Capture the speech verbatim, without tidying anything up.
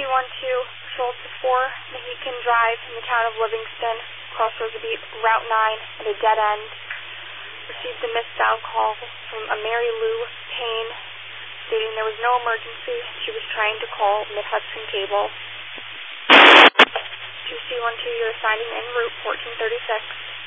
one two, Schultz four, Mohican Drive in the town of Livingston, crossroads of Route nine at a dead end. Received a missed dial call from a Mary Lou Payne stating there was no emergency. She was trying to call Mid-Hudson Cable. two C one two, you're assigning en route fourteen thirty-six.